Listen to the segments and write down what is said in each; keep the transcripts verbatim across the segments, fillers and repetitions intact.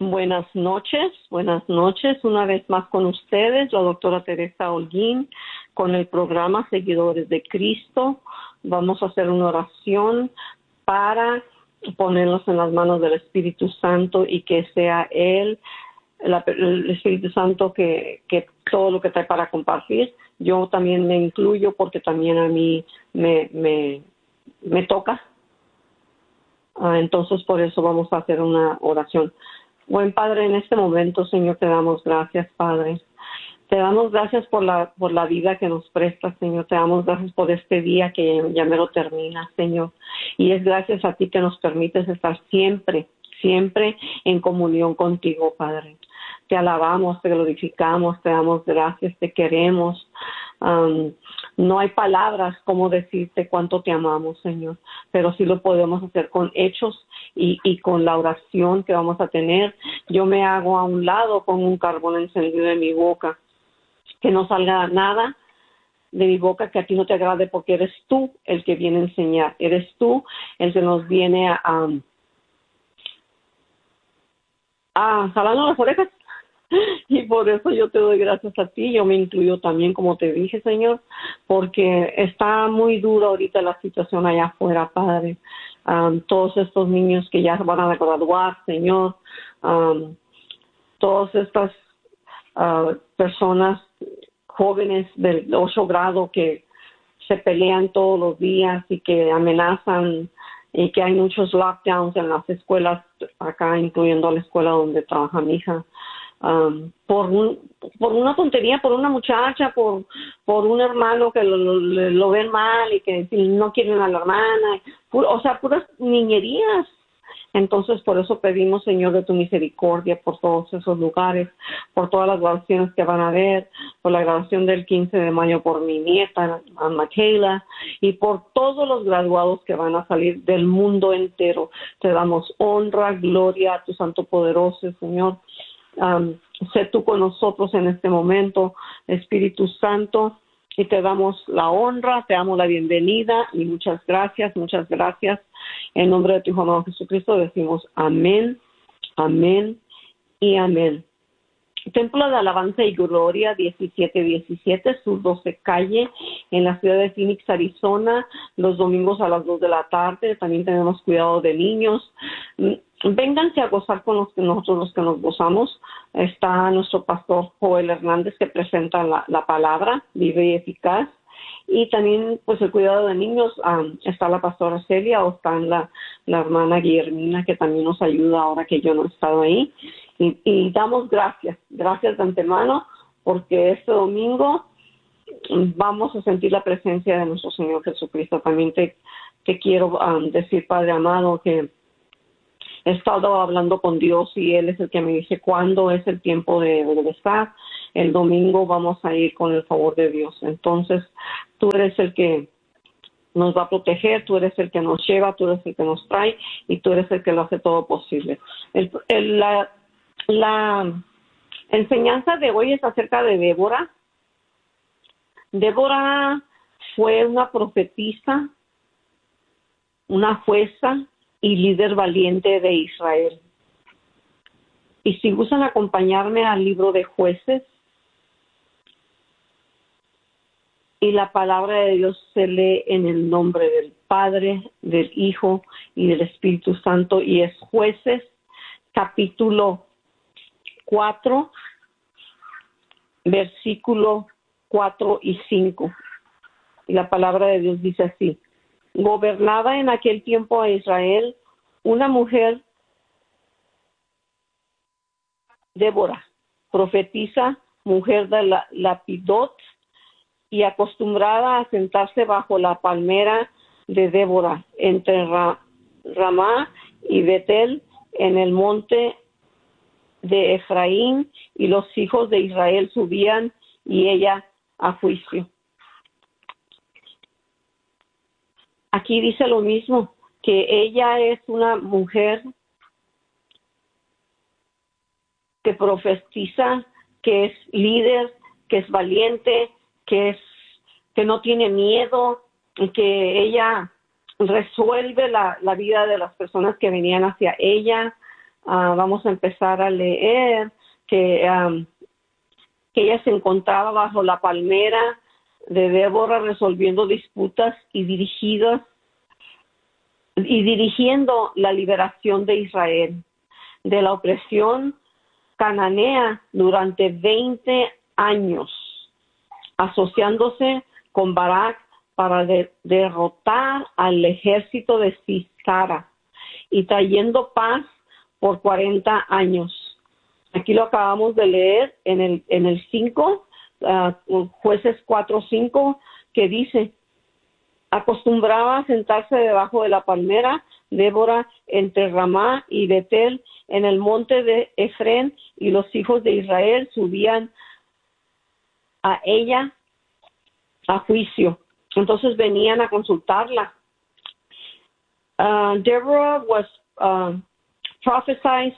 Buenas noches, buenas noches. Una vez más con ustedes, la doctora Teresa Holguín, con el programa Seguidores de Cristo. Vamos a hacer una oración para ponernos en las manos del Espíritu Santo y que sea Él, la, el Espíritu Santo, que, que todo lo que trae para compartir. Yo también me incluyo porque también a mí me, me, me toca. Uh, entonces, por eso vamos a hacer una oración. Buen Padre, en este momento, Señor, te damos gracias, Padre. Te damos gracias por la por la vida que nos prestas, Señor. Te damos gracias por este día que ya me lo termina, Señor. Y es gracias a ti que nos permites estar siempre, siempre en comunión contigo, Padre. Te alabamos, te glorificamos, te damos gracias, te queremos. Um, no hay palabras como decirte cuánto te amamos, Señor, pero sí lo podemos hacer con hechos y, y con la oración que vamos a tener. Yo me hago a un lado con un carbón encendido en mi boca, que no salga nada de mi boca que a ti no te agrade, porque eres tú el que viene a enseñar, eres tú el que nos viene a, a, a jalarnos las orejas. Y por eso yo te doy gracias a ti, yo me incluyo también, como te dije, Señor, porque está muy dura ahorita la situación allá afuera, Padre. Um, todos estos niños que ya van a graduar, Señor, um, todas estas uh, personas jóvenes del ocho grado que se pelean todos los días y que amenazan, y que hay muchos lockdowns en las escuelas acá, incluyendo la escuela donde trabaja mi hija. Um, por un, por una tontería, por una muchacha, por por un hermano que lo, lo, lo ven mal y que no quieren a la hermana, pur, o sea, puras niñerías. Entonces, por eso pedimos, Señor, de tu misericordia por todos esos lugares, por todas las graduaciones que van a haber, por la graduación del quince de mayo por mi nieta, Michaela, y por todos los graduados que van a salir del mundo entero. Te damos honra, gloria a tu santo poderoso, Señor. Um, sé tú con nosotros en este momento, Espíritu Santo, y te damos la honra, te damos la bienvenida y muchas gracias, muchas gracias. En nombre de tu Hijo amado Jesucristo decimos amén, amén y amén. Templo de Alabanza y Gloria diecisiete diecisiete, Sur doce Calle, en la ciudad de Phoenix, Arizona, los domingos a las dos de la tarde. También tenemos cuidado de niños. Vénganse a gozar con los que nosotros los que nos gozamos. Está nuestro pastor Joel Hernández, que presenta la, la palabra vive y eficaz. Y también, pues, el cuidado de niños, um, está la pastora Celia, o está la, la hermana Guillermina, que también nos ayuda ahora que yo no he estado ahí. Y, y damos gracias, gracias de antemano, porque este domingo vamos a sentir la presencia de nuestro Señor Jesucristo. También te, te quiero um, decir, Padre amado, que he estado hablando con Dios y Él es el que me dice cuándo es el tiempo de, de estar. El domingo vamos a ir con el favor de Dios. Entonces, tú eres el que nos va a proteger, tú eres el que nos lleva, tú eres el que nos trae y tú eres el que lo hace todo posible. El, el, la, la enseñanza de hoy es acerca de Débora. Débora fue una profetisa, una jueza y líder valiente de Israel. Y si gustan acompañarme al libro de Jueces, y la palabra de Dios se lee en el nombre del Padre, del Hijo y del Espíritu Santo, y es Jueces, capítulo cuatro, versículo cuatro y cinco. Y la palabra de Dios dice así: gobernaba en aquel tiempo a Israel una mujer, Débora, profetisa, mujer de la, Lapidot, y acostumbrada a sentarse bajo la palmera de Débora, entre Ra, Ramá y Betel, en el monte de Efraín, y los hijos de Israel subían y ella a juicio. Aquí dice lo mismo, que ella es una mujer que profetiza, que es líder, que es valiente, que es que no tiene miedo, y que ella resuelve la, la vida de las personas que venían hacia ella. Uh, vamos a empezar a leer que, um, que ella se encontraba bajo la palmera de Débora resolviendo disputas y dirigidas y dirigiendo la liberación de Israel de la opresión cananea durante veinte años, asociándose con Barak para de, derrotar al ejército de Sisara y trayendo paz por cuarenta años. Aquí lo acabamos de leer en el en el cinco, uh, Jueces cuatro cinco, que dice: acostumbraba a sentarse debajo de la palmera Débora entre Ramá y Betel en el monte de Efrén, y los hijos de Israel subían a ella a juicio. Entonces venían a consultarla. Uh, Deborah was uh, prophesied,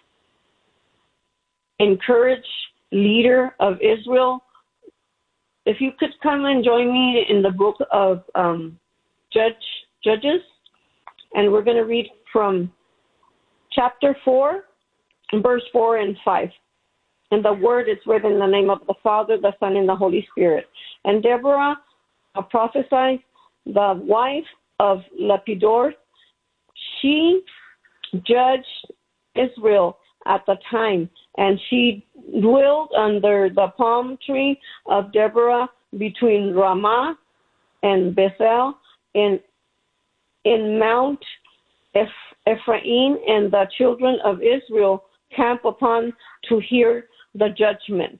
encouraged leader of Israel. If you could come and join me in the book of um, Judge, Judges, and we're going to read from chapter four, verse four and five. And the word is written in the name of the Father, the Son, and the Holy Spirit. And Deborah uh, prophesied, the wife of Lapidor, she judged Israel at the time, and she dwelled under the palm tree of Deborah between Ramah and Bethel in in Mount Ephraim, and the children of Israel camp upon to hear the judgment.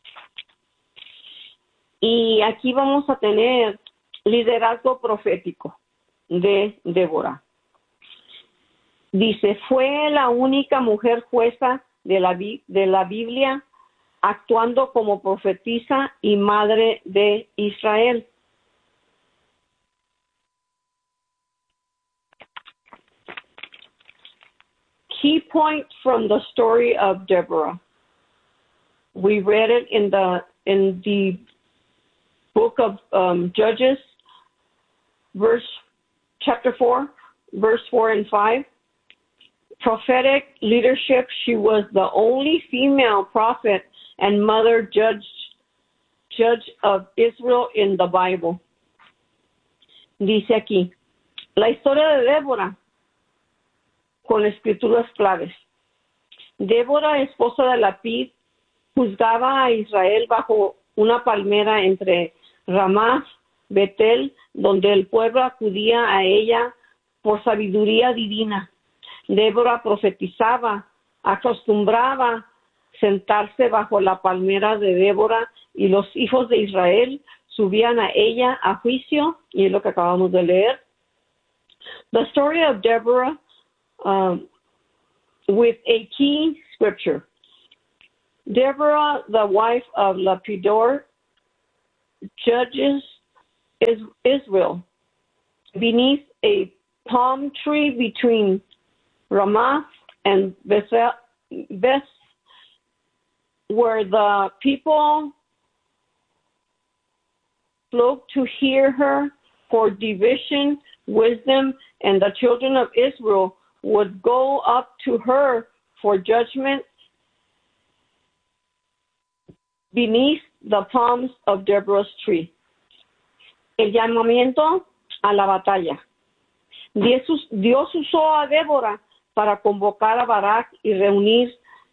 Y aquí vamos a tener liderazgo profético de Débora. Dice: fue la única mujer jueza de la, de la Biblia, actuando como profetisa y madre de Israel. Key point from the story of Deborah. We read it in the in the book of um, Judges, verse chapter four, verse four and five. Prophetic leadership. She was the only female prophet and mother judge judge of Israel in the Bible. Dice aquí, la historia de Débora con escrituras claves. Débora, esposa de Lapid, juzgaba a Israel bajo una palmera entre Ramá, Betel, donde el pueblo acudía a ella por sabiduría divina. Débora profetizaba, acostumbraba sentarse bajo la palmera de Débora, y los hijos de Israel subían a ella a juicio, y es lo que acabamos de leer. The story of Deborah um, with a key scripture. Deborah, the wife of Lapidor, judges Israel beneath a palm tree between Ramah and Bethel, Beth, where the people flocked to hear her for division, wisdom, and the children of Israel would go up to her for judgment beneath the palms of Deborah's tree. El llamamiento a la batalla. Dios, Dios usó a Débora para convocar a Barak y reunir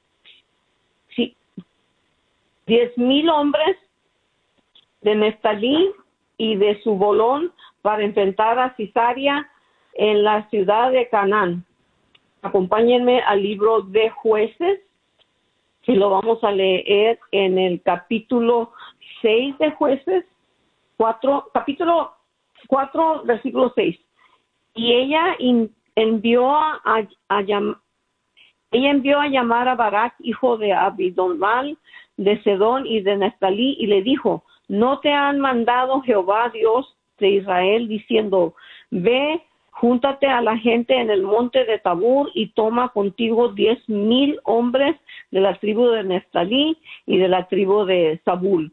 diez mil hombres de Neftalí y de Zebulón para enfrentar a Sisara en la ciudad de Canaán. Acompáñenme al libro de Jueces, y lo vamos a leer en el capítulo seis de Jueces, cuatro, capítulo cuatro, versículo seis. Y ella in, envió a, a, a llam, ella envió a llamar a Barak, hijo de Abidonmal, de Sedón y de Neftalí, y le dijo: ¿no te han mandado Jehová Dios de Israel diciendo: ve, júntate a la gente en el monte de Tabur y toma contigo diez mil hombres de la tribu de Neftalí y de la tribu de Zabul?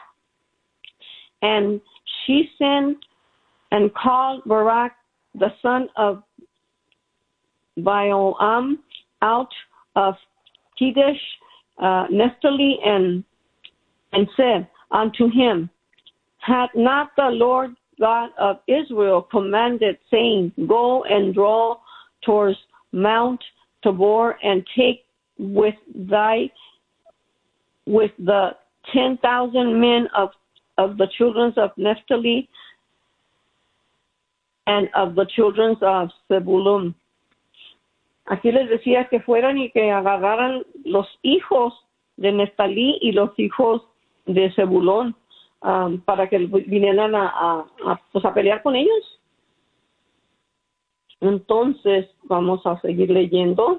And she sent and called Barak, the son of Balaam, out of Kadesh, uh, Naphtali, and and said unto him, Hath not the Lord God of Israel commanded, saying, Go and draw towards Mount Tabor, and take with thy with the ten thousand men of of the children of Naphtali and of the children of Zebulun. Aquí les decía que fueran y que agarraran los hijos de Neftalí y los hijos de Zebulón um, para que vinieran a, a, a, pues a pelear con ellos. Entonces, vamos a seguir leyendo.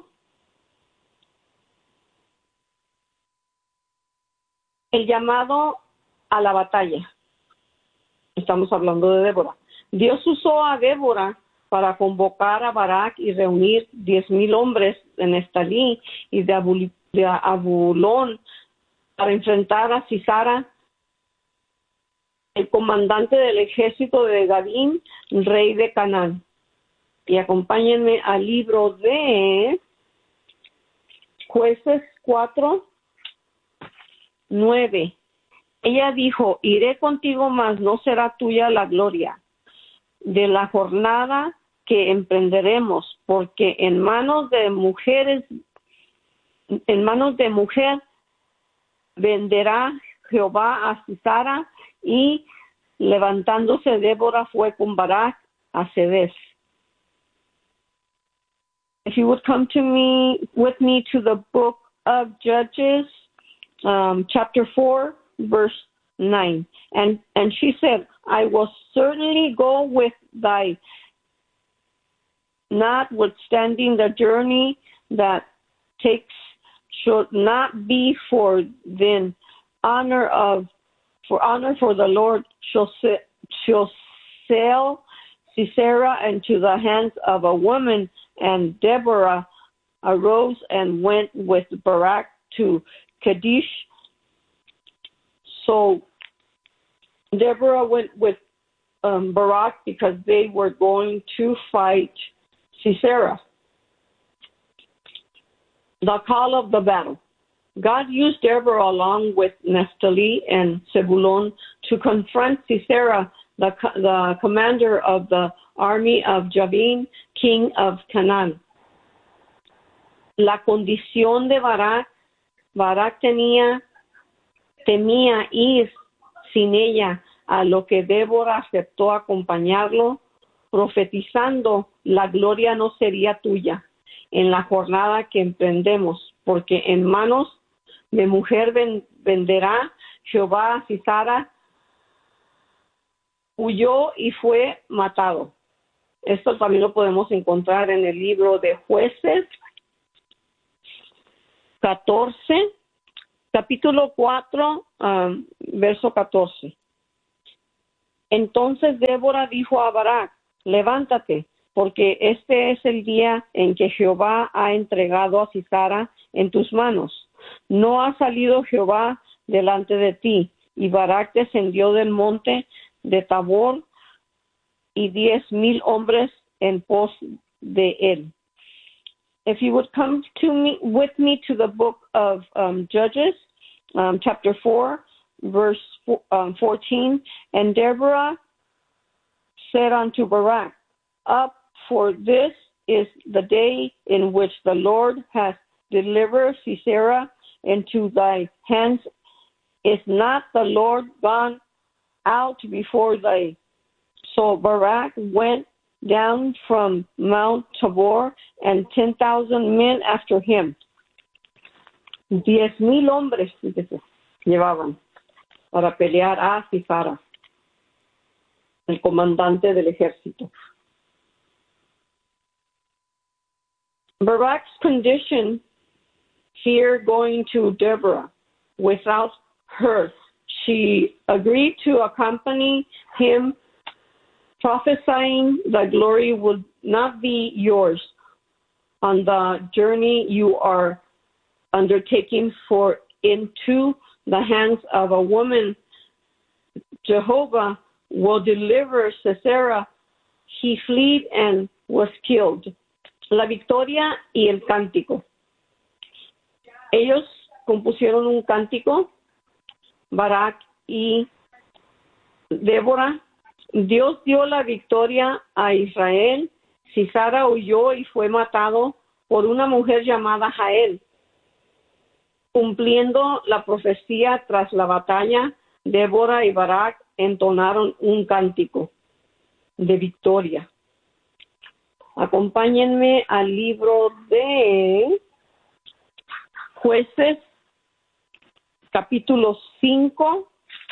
El llamado a la batalla. Estamos hablando de Débora. Dios usó a Débora para convocar a Barak y reunir diez mil hombres de Neftalí y de, Abul, de Abulón para enfrentar a Sisara, el comandante del ejército de Gabín, rey de Canaán. Y acompáñenme al libro de Jueces cuatro, nueve. Ella dijo, iré contigo, mas no será tuya la gloria de la jornada que emprenderemos, porque en manos de mujeres, en manos de mujer venderá Jehová a Sisara. Y levantándose Débora fue con Barak a Cedés. If you would come to me with me to the book of Judges, um, chapter four, verse nine. And and she said, I will certainly go with thy, notwithstanding the journey that takes should not be for then honor of for honor for the Lord shall shall sell Sisera into the hands of a woman. And Deborah arose and went with Barak to Kadesh. So Deborah went with um, Barak because they were going to fight Sisera. The call of the battle. God used Deborah along with Naphtali and Zebulun to confront Sisera, the, the commander of the army of Jabin, king of Canaan. La condición de Barak, Barak tenía, temía ir sin ella, a lo que Débora aceptó acompañarlo, profetizando, la gloria no sería tuya en la jornada que emprendemos, porque en manos de mujer venderá Jehová a Sisara. Huyó y fue matado. Esto también lo podemos encontrar en el libro de Jueces catorce, capítulo cuatro, um, verso catorce. Entonces Débora dijo a Barak, levántate, porque este es el día en que Jehová ha entregado a Sisara en tus manos. No ha salido Jehová delante de ti. Y Barak descendió del monte de Tabor y diez mil hombres en pos de él. If you would come to me with me to the book of um, Judges, um, chapter four, verse um, fourteen, and Deborah said unto Barak, Up, for this is the day in which the Lord hath delivered Sisera into thy hands. Is not the Lord gone out before thee? So Barak went down from Mount Tabor, and ten thousand men after him. Diez mil hombres llevaban para pelear a Sisara, el comandante del ejército. Barak's condition here going to Deborah without her. She agreed to accompany him, prophesying the glory would not be yours on the journey you are undertaking, for into the hands of a woman Jehovah will deliver Sisera. He fled and was killed. La victoria y el cántico. Ellos compusieron un cántico, Barak y Débora. Dios dio la victoria a Israel. Sisara huyó y fue matado por una mujer llamada Jael. Cumpliendo la profecía tras la batalla, Débora y Barak entonaron un cántico de victoria. Acompáñenme al libro de Jueces, capítulo cinco,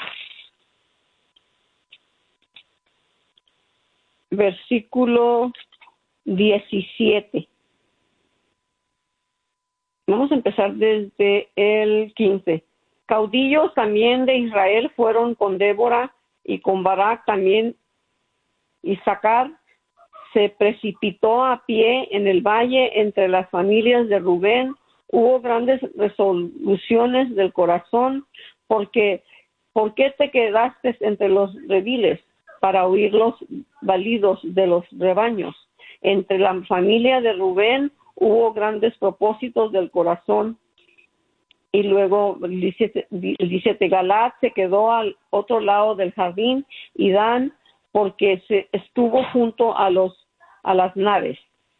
versículo diecisiete. Vamos a empezar desde el quince. Caudillos también de Israel fueron con Débora y con Barak también. Isaacar se precipitó a pie en el valle entre las familias de Rubén. Hubo grandes resoluciones del corazón, porque ¿por qué te quedaste entre los rediles para oír los balidos de los rebaños? Entre la familia de Rubén hubo grandes propósitos del corazón. Y luego dice, dice Galaad se quedó al otro lado del jardín, y Dan porque se estuvo junto a los a las naves.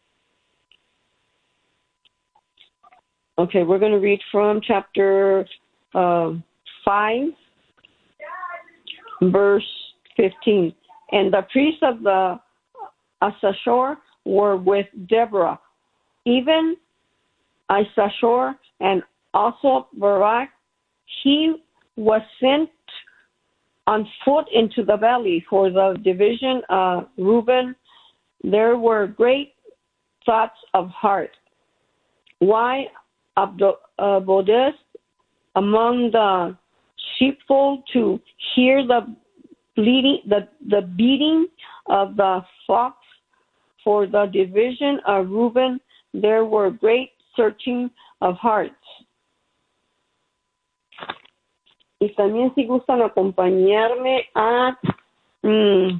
Okay, we're going to read from chapter uh, five, verse fifteen. And the priests of the Issachar were with Deborah, even Issachar and also Barak. He was sent on foot into the valley for the division of Reuben. There were great thoughts of heart. Why abodest among the sheepfold to hear the bleating, the, the beating of the flocks? For the division of Reuben, there were great searching of hearts. Y también si gustan acompañarme a mm,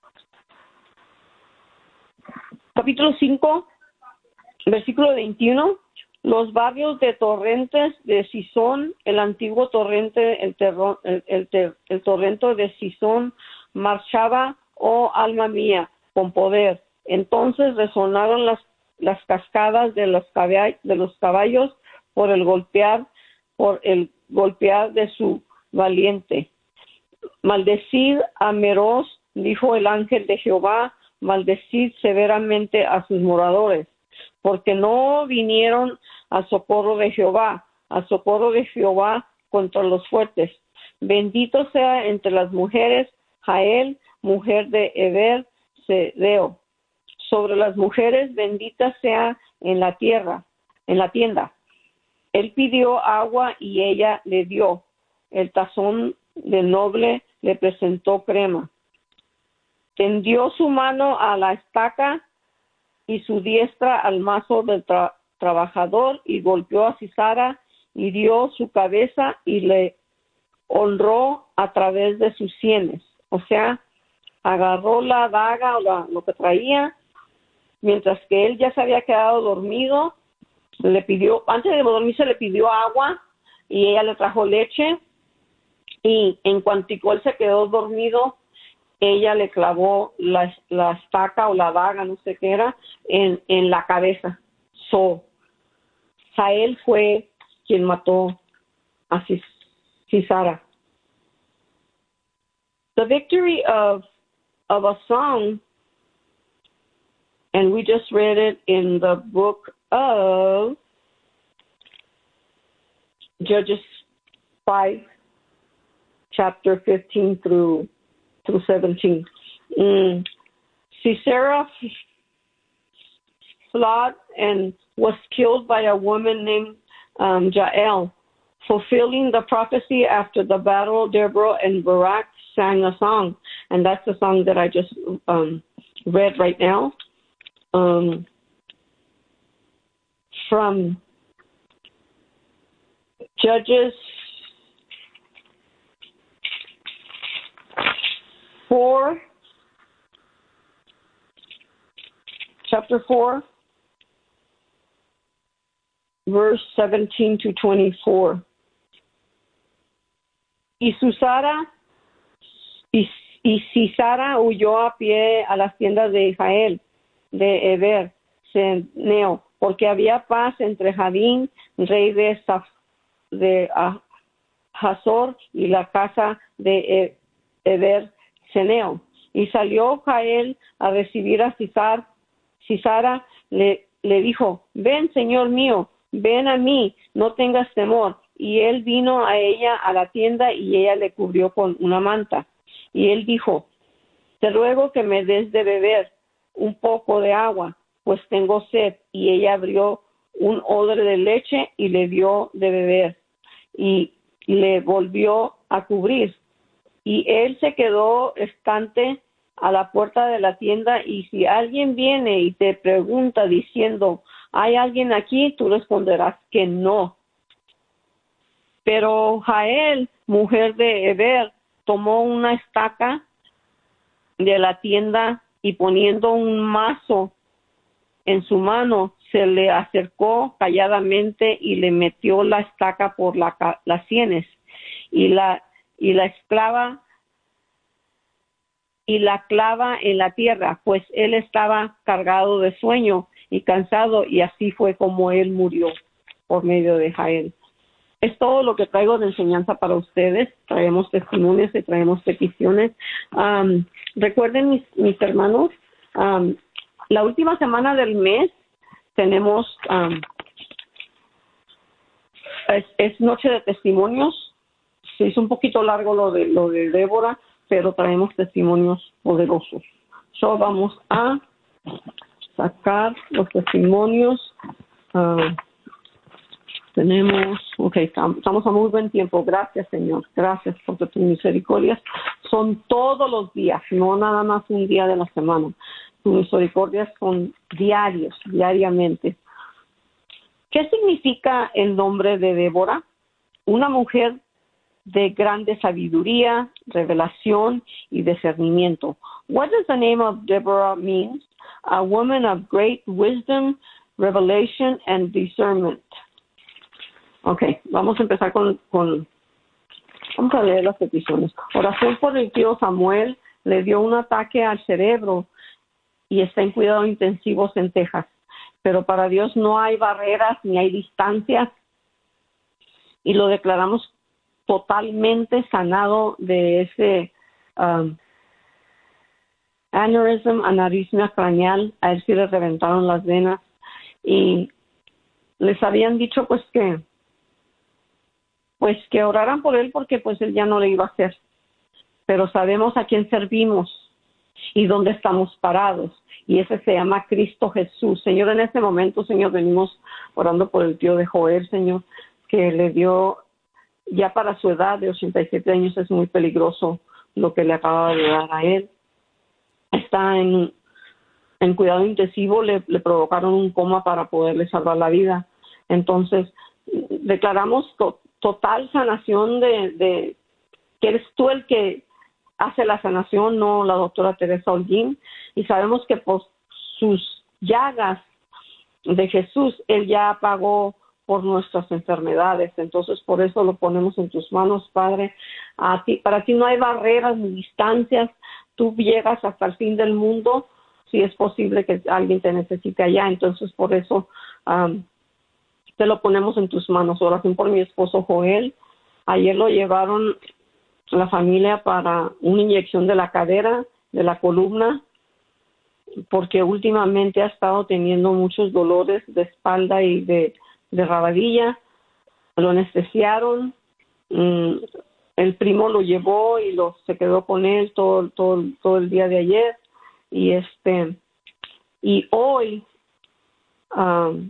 capítulo cinco, versículo veintiuno. Los barrios de torrentes de Sison, el antiguo torrente, el, terro, el, el, el, el torrente de Sison marchaba, oh alma mía, con poder. Entonces resonaron las, las cascadas de los, caballos, de los caballos por el golpear, por el golpear de su valiente. Maldecid a Meroz, dijo el ángel de Jehová, maldecid severamente a sus moradores, porque no vinieron al socorro de Jehová, al socorro de Jehová contra los fuertes. Bendito sea entre las mujeres Jael, mujer de Eber Sedeo. Sobre las mujeres bendita sea en la tierra, en la tienda. Él pidió agua y ella le dio. El tazón de noble le presentó crema. Tendió su mano a la estaca y su diestra al mazo del tra- trabajador y golpeó a Sisara y dio su cabeza y le honró a través de sus sienes. O sea, agarró la daga o la, lo que traía, mientras que él ya se había quedado dormido. Le pidió, antes de dormirse le pidió agua y ella le trajo leche, y en cuanto él se quedó dormido, ella le clavó la, la estaca o la daga, no sé qué era, en, en la cabeza. So, Jael fue quien mató a Cis- Sisara. The victory of, of a song, and we just read it in the book of Judges five, chapter fifteen through through seventeen. Mm. Sisera fled and was killed by a woman named um, Jael. Fulfilling the prophecy after the battle, Deborah and Barak sang a song, and that's the song that I just um, read right now. Um, from Judges four, chapter four, verse seventeen to twenty-four. Y Susara y, y Sisara huyó a pie a las tiendas de Israel, de Eber, Seneo, porque había paz entre Jabín, rey de, Saf, de ah, Hazor, y la casa de Eber, Seneo. Y salió Jael a recibir a Sisar. Sisara le, le dijo, ven, señor mío, ven a mí, no tengas temor. Y él vino a ella a la tienda y ella le cubrió con una manta. Y él dijo, te ruego que me des de beber un poco de agua, pues tengo sed. Y ella abrió un odre de leche y le dio de beber. Y le volvió a cubrir. Y él se quedó estante a la puerta de la tienda, y si alguien viene y te pregunta diciendo, ¿hay alguien aquí?, tú responderás que no. Pero Jael, mujer de Eber, tomó una estaca de la tienda y poniendo un mazo en su mano, se le acercó calladamente y le metió la estaca por la, las sienes. Y la, y la esclava y la clava en la tierra, pues él estaba cargado de sueño y cansado, y así fue como él murió por medio de Jael. Es todo lo que traigo de enseñanza para ustedes. Traemos testimonios y traemos peticiones. Um, recuerden, mis, mis hermanos, um, la última semana del mes tenemos, um, es, es noche de testimonios. Se hizo un poquito largo lo de, lo de Débora, pero traemos testimonios poderosos. So, vamos a sacar los testimonios. Uh, tenemos, ok, estamos a muy buen tiempo. Gracias, Señor. Gracias porque tus misericordias son todos los días, no nada más un día de la semana. Tus misericordias son diarios, diariamente. ¿Qué significa el nombre de Débora? Una mujer de grande sabiduría, revelación y discernimiento. What does the name of Deborah mean? A woman of great wisdom, revelation, and discernment. Okay, vamos a empezar con, con vamos a leer las peticiones. Oración por el tío Samuel. Le dio un ataque al cerebro y está en cuidados intensivos en Texas. Pero para Dios no hay barreras ni hay distancias, y lo declaramos totalmente sanado de ese um, aneurisma, aneurisma craneal. A él sí le reventaron las venas y les habían dicho pues que pues que oraran por él porque pues él ya no le iba a hacer. Pero sabemos a quién servimos y dónde estamos parados, y ese se llama Cristo Jesús. Señor, en este momento, Señor, venimos orando por el tío de Joel, Señor, que le dio, ya para su edad de ochenta y siete años, es muy peligroso lo que le acaba de dar a él. Está en, en cuidado intensivo, le, le provocaron un coma para poderle salvar la vida. Entonces, declaramos to, total sanación de, de que eres tú el que hace la sanación, no la doctora Teresa Holguín, y sabemos que por sus llagas de Jesús, Él ya pagó por nuestras enfermedades. Entonces, por eso lo ponemos en tus manos, Padre. A ti, para ti no hay barreras ni distancias. Tú llegas hasta el fin del mundo, si es posible que alguien te necesite allá. Entonces, por eso um, te lo ponemos en tus manos. Oración por mi esposo Joel. Ayer lo llevaron la familia para una inyección de la cadera, de la columna, porque últimamente ha estado teniendo muchos dolores de espalda y de, de rabadilla. Lo anestesiaron, mm, el primo lo llevó y lo se quedó con él todo todo todo el día de ayer, y este y hoy um,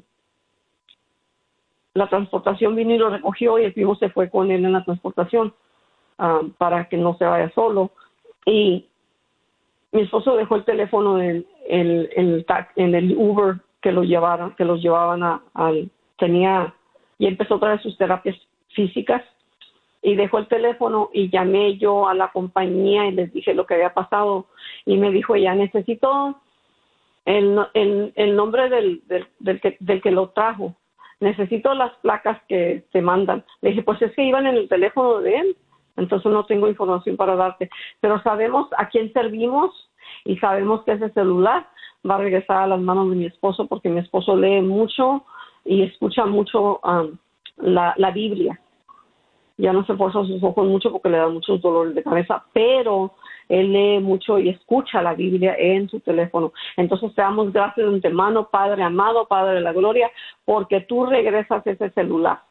la transportación vino y lo recogió, y el primo se fue con él en la transportación. Um, para que no se vaya solo, y mi esposo dejó el teléfono en el, el, en el Uber que lo llevaron, que los llevaban a, al tenía, y empezó otra vez sus terapias físicas, y dejó el teléfono, y llamé yo a la compañía y les dije lo que había pasado, y me dijo ella, necesito el, el, el nombre del, del, del, que, del que lo trajo. necesito las placas que te mandan. Le dije, pues es que iban en el teléfono de él, entonces no tengo información para darte. Pero sabemos a quién servimos y sabemos que ese celular va a regresar a las manos de mi esposo, porque mi esposo lee mucho y escucha mucho um, la, la Biblia. Ya no se esfuerza sus ojos mucho porque le da muchos dolores de cabeza, pero él lee mucho y escucha la Biblia en su teléfono. Entonces te damos gracias de antemano, Padre amado, Padre de la gloria, porque tú regresas ese celular.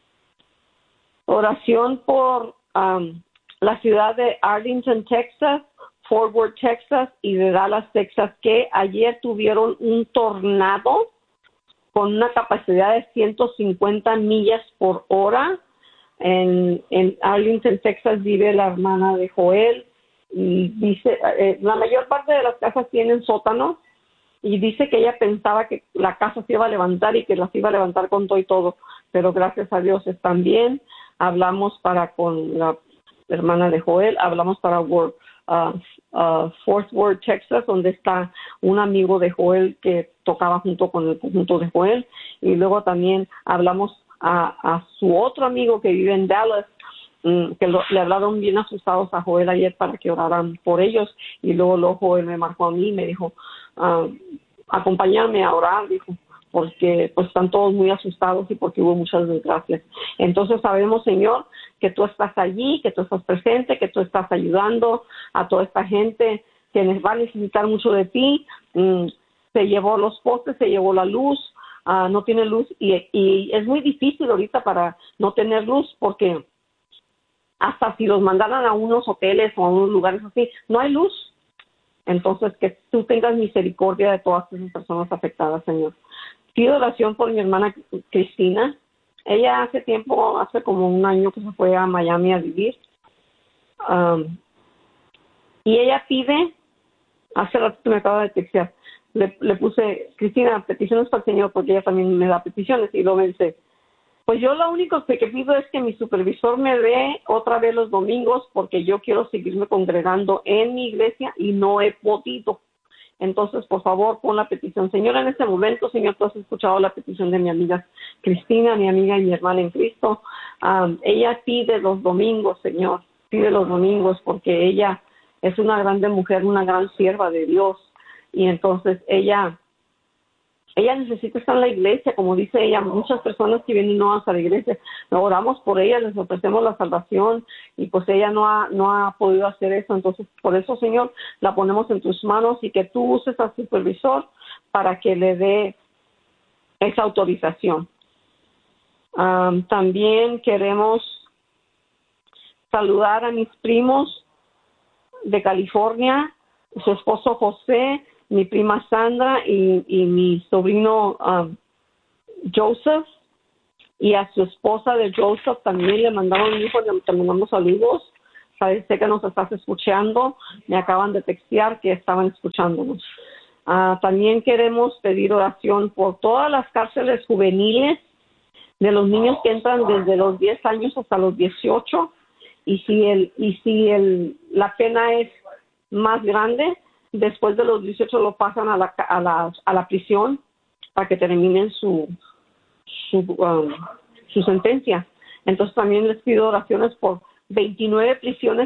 Oración por um, la ciudad de Arlington, Texas, Fort Worth, Texas y de Dallas, Texas, que ayer tuvieron un tornado con una capacidad de ciento cincuenta millas por hora. En, en Arlington, Texas vive la hermana de Joel y dice, eh, la mayor parte de las casas tienen sótanos y dice que ella pensaba que la casa se iba a levantar y que las iba a levantar con todo y todo, pero gracias a Dios están bien. Hablamos para con la hermana de Joel, hablamos para World, uh, uh, Fort Worth, Texas, donde está un amigo de Joel que tocaba junto con el conjunto de Joel, y luego también hablamos A, a su otro amigo que vive en Dallas, um, que lo, le hablaron bien asustados a Joel ayer para que oraran por ellos, y luego, luego Joel me marcó a mí y me dijo, uh, acompáñame a orar, dijo, porque pues están todos muy asustados y porque hubo muchas desgracias. Entonces sabemos, Señor, que tú estás allí, que tú estás presente, que tú estás ayudando a toda esta gente que va a necesitar mucho de ti. Um, se llevó los postes, se llevó la luz, Uh, no tiene luz y, y es muy difícil ahorita para no tener luz, porque hasta si los mandaran a unos hoteles o a unos lugares así, no hay luz. Entonces, que tú tengas misericordia de todas esas personas afectadas, Señor. Pido oración por mi hermana Cristina. Ella hace tiempo, hace como un año que se fue a Miami a vivir. Um, y ella pide, hace rato me acaba de textear, Le, le puse, Cristina, peticiones para el Señor, porque ella también me da peticiones, y luego me dice, pues yo lo único que, que pido es que mi supervisor me dé otra vez los domingos, porque yo quiero seguirme congregando en mi iglesia y no he podido. Entonces, por favor, pon la petición. Señor, en este momento, Señor, tú has escuchado la petición de mi amiga Cristina, mi amiga y mi hermana en Cristo. Um, ella pide los domingos, Señor, pide los domingos, porque ella es una grande mujer, una gran sierva de Dios. Y entonces ella ella necesita estar en la iglesia, como dice ella, muchas personas que vienen no a la iglesia, oramos por ella, les ofrecemos la salvación, y pues ella no ha no ha podido hacer eso. Entonces, por eso, Señor, la ponemos en tus manos y que tú uses al supervisor para que le dé esa autorización. Um, también queremos saludar a mis primos de California, su esposo José, mi prima Sandra y, y mi sobrino um, Joseph, y a su esposa de Joseph también le mandaron un hijo, le mandamos saludos. Sabes, sé que nos estás escuchando, me acaban de textear que estaban escuchándonos. Uh, también queremos pedir oración por todas las cárceles juveniles de los niños que entran desde los diez años hasta los dieciocho, y si el y si el la pena es más grande, después de los dieciocho lo pasan a la, a la, a la prisión para que terminen su, su, um, su sentencia. Entonces también les pido oraciones por veintinueve prisiones